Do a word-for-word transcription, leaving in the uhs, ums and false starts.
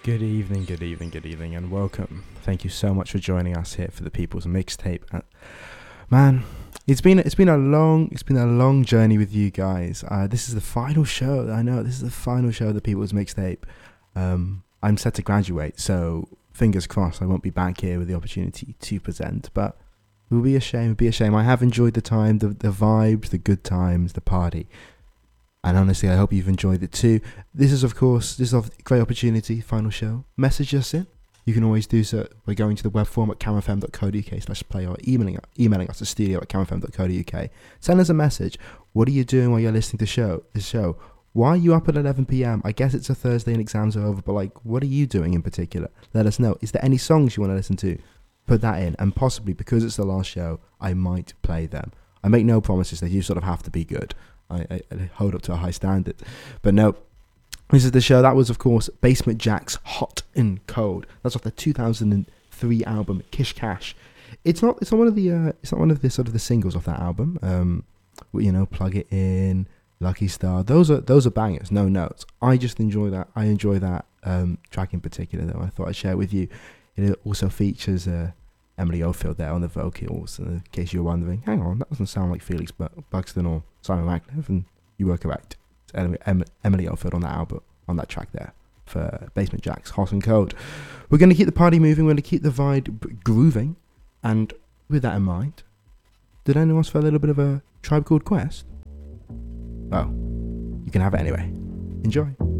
Good evening, good evening, good evening, and welcome. Thank you so much for joining us here for the People's Mixtape. Uh, man, it's been it's been a long it's been a long journey with you guys. Uh, this is the final show. I know this is the final show of the People's Mixtape. Um, I'm set to graduate, so fingers crossed I won't be back here with the opportunity to present. But it will be a shame. It will be a shame. I have enjoyed the time, the the vibes, the good times, the party. And honestly, I hope you've enjoyed it too. This is, of course, this is a great opportunity, final show. Message us in. You can always do so by going to the web form at camfm dot co dot uk slash play or emailing, emailing us at studio at camfm dot co dot uk. Send us a message. What are you doing while you're listening to show, this show? Why are you up at eleven p.m? I guess it's a Thursday and exams are over, but like, what are you doing in particular? Let us know. Is there any songs you want to listen to? Put that in. And possibly, because it's the last show, I might play them. I make no promises. That you sort of have to be good. I, I, I hold up to a high standard. But no, this is the show. That was, of course, Basement Jaxx Hot and Cold. That's off the two thousand three album Kish Cash. It's not it's not one of the uh, it's not one of the sort of the singles off that album. Um, you know, Plug It In, Lucky Star. Those are those are bangers. No notes. I just enjoy that. I enjoy that um, track in particular, though. I thought I'd share it with you. It also features uh, Emily Oldfield there on the vocals, in case you're wondering, hang on, that doesn't sound like Felix Buxton or Simon Radcliffe, and you were correct. It's Emily Oldfield on that album, on that track there, for Basement Jaxx, Hot and Cold. We're going to keep the party moving, we're going to keep the vibe grooving, and with that in mind, did anyone else feel a little bit of a Tribe Called Quest? Well, you can have it anyway. Enjoy.